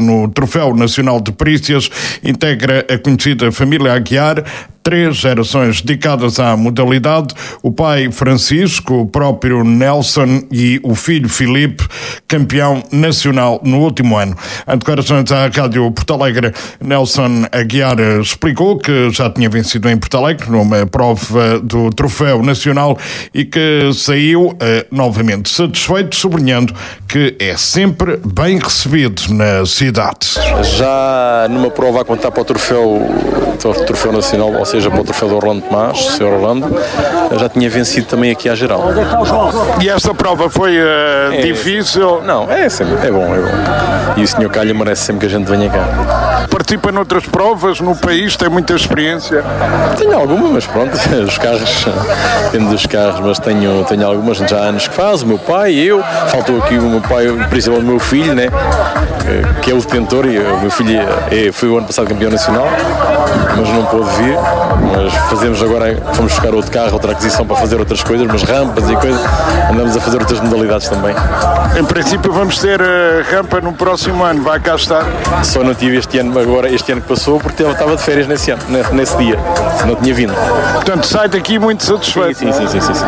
no Troféu Nacional de Perícias integra a conhecida família Aguiar, 3 gerações dedicadas à modalidade, o pai Francisco, o próprio Nelson e o filho Filipe, campeão nacional no último ano. Em declarações à Rádio Porto Alegre, Nelson Aguiar explicou que já tinha vencido em Porto Alegre numa prova do Troféu Nacional e que saiu novamente satisfeito, sublinhando que é sempre bem recebido na cidade. Já numa prova a contar para o Troféu Nacional, ou seja, para o Troféu do Orlando Tomás, Sr. Orlando, já tinha vencido também aqui à geral. E esta prova foi difícil? Não, é bom. E o Sr. Calha merece sempre que a gente venha cá. Participa noutras provas no país, tem muita experiência? Tenho alguma, mas pronto, os carros, depende dos carros, mas tenho algumas já há anos que faz, o meu pai, eu, faltou aqui o meu pai, principalmente o meu filho, né, que é o detentor, e o meu filho foi o ano passado campeão nacional, mas não pôde vir, mas fomos buscar outro carro, outra aquisição para fazer outras coisas, umas rampas e coisas, andamos a fazer outras modalidades também. Em princípio vamos ter rampa no próximo ano, vai cá estar? Só não tive este ano que passou, porque ele estava de férias nesse dia, se não tinha vindo. Portanto, sai daqui muito satisfeito. Sim,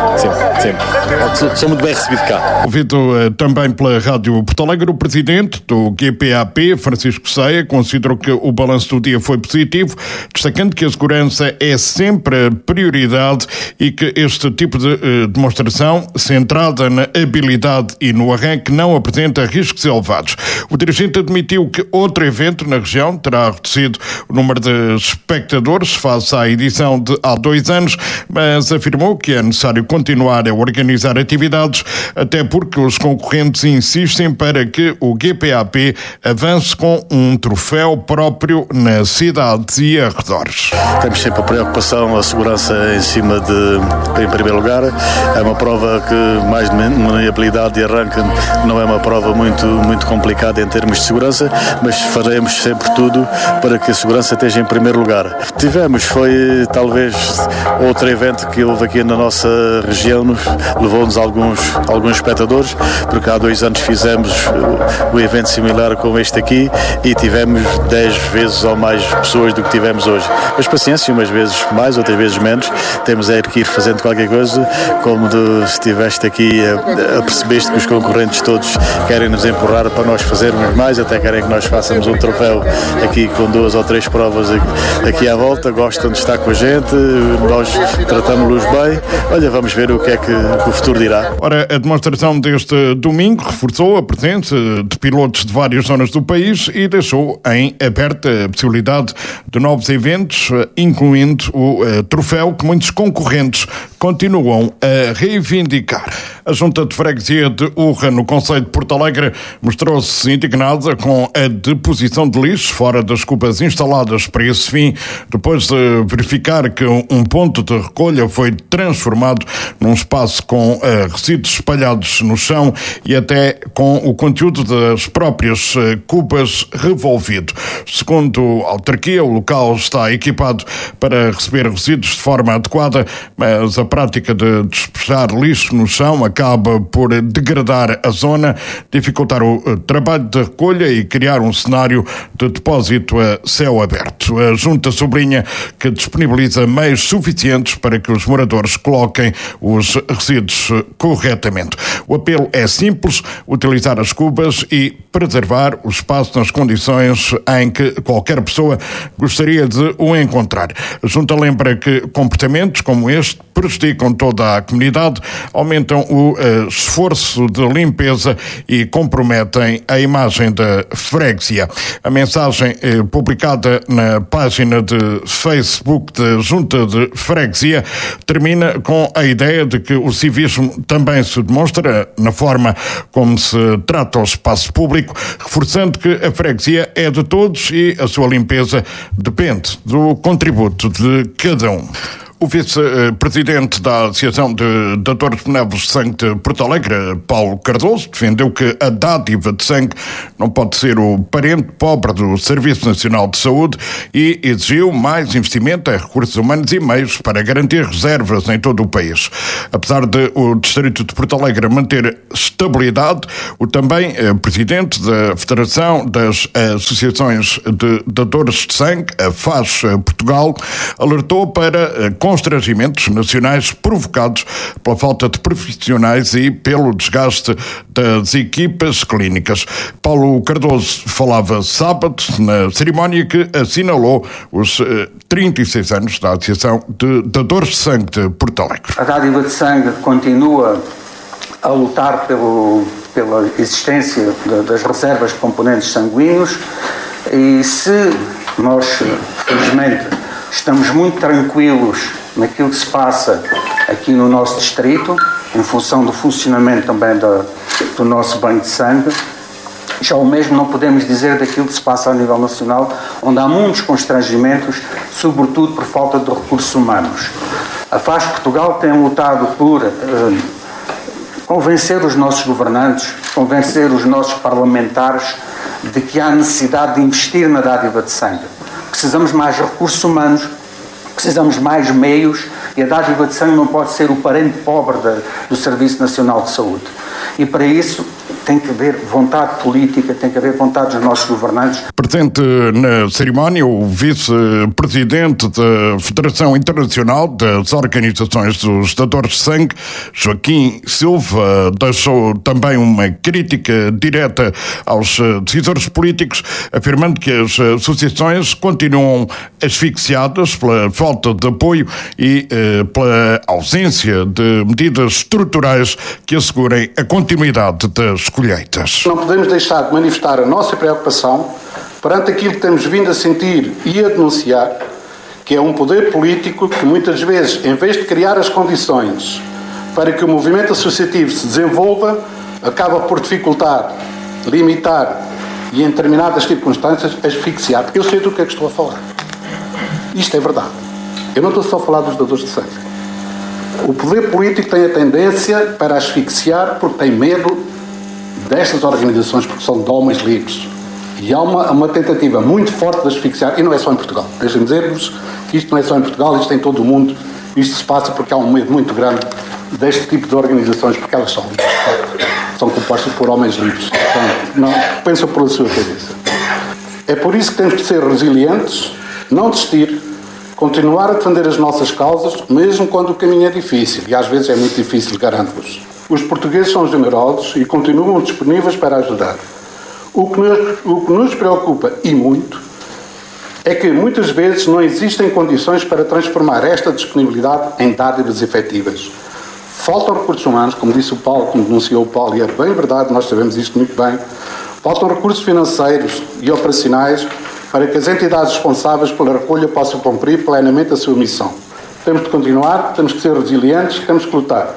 sempre. Sou muito bem recebido cá. Ouvido também pela Rádio Porto Alegre, o presidente do GPAP, Francisco Ceia, considerou que o balanço do dia foi positivo, destacando que a segurança é sempre a prioridade e que este tipo de demonstração, centrada na habilidade e no arranque, não apresenta riscos elevados. O dirigente admitiu que outro evento na região terá reduzido o número de espectadores face à edição de há 2 anos, mas afirmou que é necessário continuar a organizar atividades, até porque os concorrentes insistem para que o GPAP avance com um troféu próprio na cidade e arredores. Temos sempre a preocupação, a segurança em primeiro lugar. É uma prova que, mais de maniabilidade e arranque, não é uma prova muito complicada em termos de segurança, mas faremos sempre tudo para que a segurança esteja em primeiro lugar. Foi talvez outro evento que houve aqui na nossa região, levou-nos alguns espectadores, porque há 2 anos fizemos um evento similar como este aqui e tivemos 10 vezes ou mais pessoas do que tivemos hoje. Mas paciência, umas vezes mais, outras vezes menos, temos que ir fazendo qualquer coisa, como se estiveste aqui a percebeste que os concorrentes todos querem nos empurrar para nós fazermos mais, até querem que nós façamos um troféu aqui com 2 ou 3 provas aqui à volta, gostam de estar com a gente, nós tratamos-los bem. Olha, vamos ver o que é que o futuro dirá. Ora, a demonstração deste domingo reforçou a presença de pilotos de várias zonas do país e deixou em aberta a possibilidade de novos eventos, incluindo o troféu que muitos concorrentes continuam a reivindicar. A Junta de Freguesia de Urra, no concelho de Porto Alegre, mostrou-se indignada com a deposição de lixo fora das cubas instaladas para esse fim, depois de verificar que um ponto de recolha foi transformado num espaço com resíduos espalhados no chão e até com o conteúdo das próprias cubas revolvido. Segundo a autarquia, o local está equipado para receber resíduos de forma adequada, mas a prática de despejar lixo no chão acaba por degradar a zona, dificultar o trabalho de recolha e criar um cenário de depósito a céu aberto. A Junta sublinha que disponibiliza meios suficientes para que os moradores coloquem os resíduos corretamente. O apelo é simples: utilizar as cubas e preservar o espaço nas condições em que qualquer pessoa gostaria de o encontrar. A Junta lembra que comportamentos como este prejudicam toda a comunidade, aumentam o esforço de limpeza e comprometem a imagem da freguesia. A mensagem publicada na página de Facebook da Junta de Freguesia termina com a ideia de que o civismo também se demonstra na forma como se trata o espaço público, reforçando que a freguesia é de todos e a sua limpeza depende do contributo de cada um. O vice-presidente da Associação de Dadores Benévolos de Sangue de Porto Alegre, Paulo Cardoso, defendeu que a dádiva de sangue não pode ser o parente pobre do Serviço Nacional de Saúde e exigiu mais investimento em recursos humanos e meios para garantir reservas em todo o país. Apesar de o Distrito de Porto Alegre manter estabilidade, o também presidente da Federação das Associações de Dadores de Sangue, a FAS Portugal, alertou para constrangimentos nacionais provocados pela falta de profissionais e pelo desgaste das equipas clínicas. Paulo Cardoso falava sábado na cerimónia que assinalou os 36 anos da Associação de Dadores de Sangue de Porto Alegre. A dádiva de sangue continua a lutar pela existência das reservas de componentes sanguíneos e se nós, felizmente, estamos muito tranquilos naquilo que se passa aqui no nosso distrito, em função do funcionamento também do nosso banco de sangue, já o mesmo não podemos dizer daquilo que se passa a nível nacional, onde há muitos constrangimentos, sobretudo por falta de recursos humanos. A FAS Portugal tem lutado por convencer os nossos governantes, convencer os nossos parlamentares de que há necessidade de investir na dádiva de sangue. Precisamos mais recursos humanos, precisamos mais meios e a dádiva de sangue não pode ser o parente pobre do Serviço Nacional de Saúde. E para isso tem que haver vontade política, tem que haver vontade dos nossos governantes. Presente na cerimónia, o vice-presidente da Federação Internacional das Organizações dos Dadores de Sangue, Joaquim Silva, deixou também uma crítica direta aos decisores políticos, afirmando que as associações continuam asfixiadas pela falta de apoio e pela ausência de medidas estruturais que assegurem a continuidade das colheitas. Não podemos deixar de manifestar a nossa preocupação perante aquilo que temos vindo a sentir e a denunciar, que é um poder político que muitas vezes, em vez de criar as condições para que o movimento associativo se desenvolva, acaba por dificultar, limitar e, em determinadas circunstâncias, asfixiar. Eu sei do que é que estou a falar. Isto é verdade. Eu não estou só a falar dos dadores de sangue. O poder político tem a tendência para asfixiar porque tem medo destas organizações, porque são de homens livres. E há uma tentativa muito forte de asfixiar, e não é só em Portugal. Deixem-me dizer-vos que isto não é só em Portugal, isto é em todo o mundo. Isto se passa porque há um medo muito grande deste tipo de organizações, porque elas são livres. São compostas por homens livres. Não pensam pela sua cabeça. É por isso que temos de ser resilientes, não desistir, continuar a defender as nossas causas, mesmo quando o caminho é difícil. E às vezes é muito difícil, garanto-vos. Os portugueses são generosos e continuam disponíveis para ajudar. O que nos preocupa, e muito, é que muitas vezes não existem condições para transformar esta disponibilidade em dádivas efetivas. Faltam recursos humanos, como disse o Paulo, como denunciou o Paulo, e é bem verdade, nós sabemos isto muito bem. Faltam recursos financeiros e operacionais para que as entidades responsáveis pela recolha possam cumprir plenamente a sua missão. Temos de continuar, temos que ser resilientes, temos que lutar.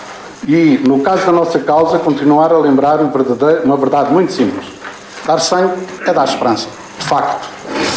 E, no caso da nossa causa, continuar a lembrar uma verdade muito simples. Dar sangue é dar esperança. De facto.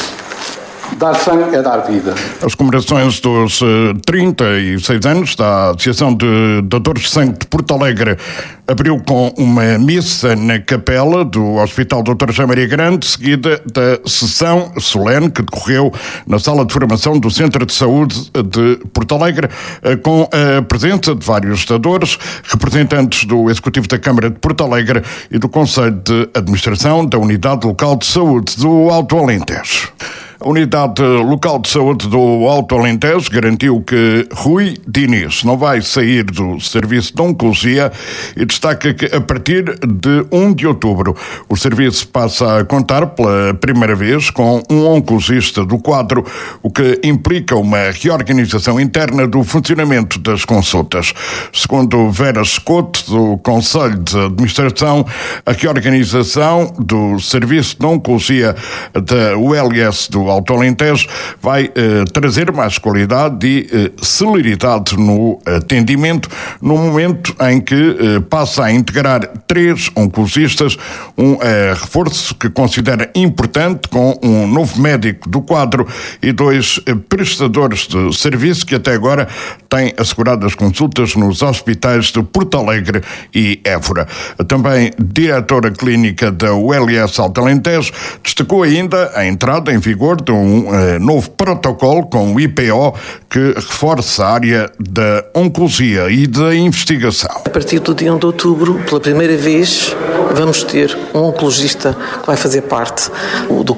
Dar sangue é dar vida. As comemorações dos 36 anos da Associação de Dadores de Sangue de Porto Alegre abriu com uma missa na capela do Hospital Dr. José Maria Grande, seguida da sessão solene que decorreu na Sala de Formação do Centro de Saúde de Porto Alegre, com a presença de vários dadores, representantes do Executivo da Câmara de Porto Alegre e do Conselho de Administração da Unidade Local de Saúde do Alto Alentejo. A Unidade Local de Saúde do Alto Alentejo garantiu que Rui Diniz não vai sair do serviço de oncologia e destaca que a partir de 1 de outubro o serviço passa a contar pela primeira vez com um oncologista do quadro, o que implica uma reorganização interna do funcionamento das consultas. Segundo Vera Escoto, do Conselho de Administração, a reorganização do serviço de oncologia da ULS do do Alto Alentejo vai trazer mais qualidade e celeridade no atendimento, no momento em que passa a integrar 3 oncologistas, um reforço que considera importante, com um novo médico do quadro e 2 prestadores de serviço que até agora têm assegurado as consultas nos hospitais de Porto Alegre e Évora. Também diretora clínica da ULS Alto Alentejo destacou ainda a entrada em vigor de um novo protocolo com o IPO que reforça a área da oncologia e da investigação. A partir do dia 1 de outubro, pela primeira vez, vamos ter um oncologista que vai fazer parte do